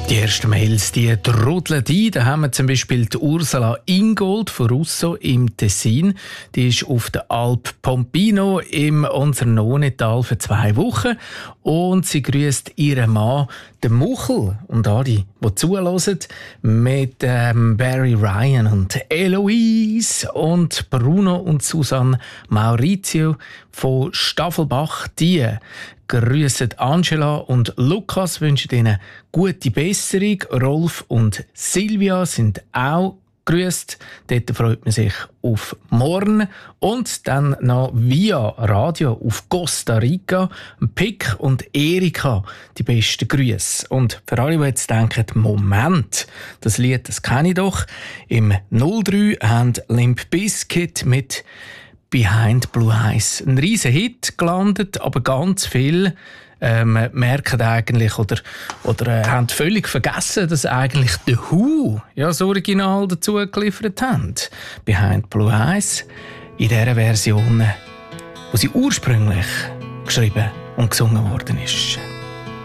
Die ersten Mails, die trudeln ein. Da haben wir zum Beispiel die Ursula Ingold von Russo im Tessin. Die ist auf der Alp Pompino im Unsernonetal für 2 Wochen. Und sie grüßt ihren Mann, den Muchel, und alle, die zuhören, mit Barry Ryan und Eloise und Bruno und Susanne Maurizio von Staffelbach. Die grüßen Angela und Lukas, wünschen ihnen gute Besserung. Rolf und Silvia sind auch grüßt. Dort freut man sich auf morgen. Und dann noch via Radio auf Costa Rica. Pick und Erika, die besten Grüße. Und für alle, die jetzt denken, Moment, das Lied, das kenne ich doch. Im 03 haben Limp Bizkit mit Behind Blue Eyes ein riesen Hit gelandet, aber ganz viel merken eigentlich oder haben völlig vergessen, dass eigentlich The Who das Original dazu geliefert haben. Behind Blue Eyes in der Version, wo sie ursprünglich geschrieben und gesungen worden ist.